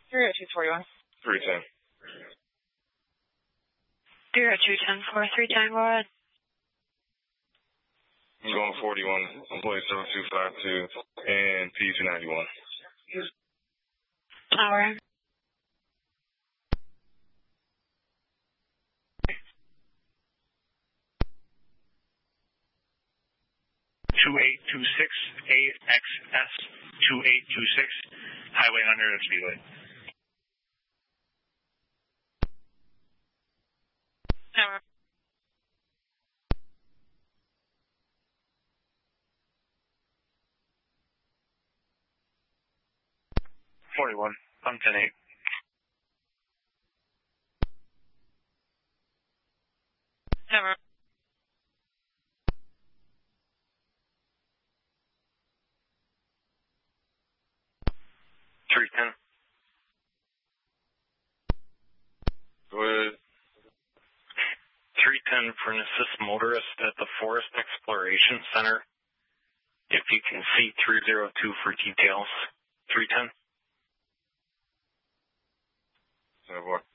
30241. 310. 0210 439, go ahead. I'm going 41, employee 0252, and P291. All right. AXS 2826, highway under the speedway. All right. I'm 10-8. All right. 310. Go ahead. 310 for an assist motorist at the Forest Exploration Center. If you can see 302 for details. 310. Savoir.